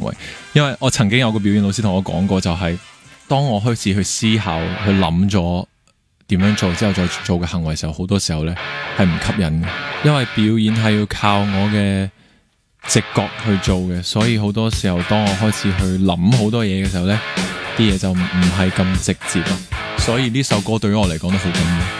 為，因為我曾經有個表演老師同我講過，就係當我開始去思考、去諗咗點樣做之後再做嘅行為時候，好多時候呢係唔吸引嘅，因為表演係要靠我嘅直覺去做嘅，所以好多時候當我開始去諗好多嘢嘅時候呢，啲嘢就唔係咁直接啦，所以呢首歌對於我嚟講都好緊要。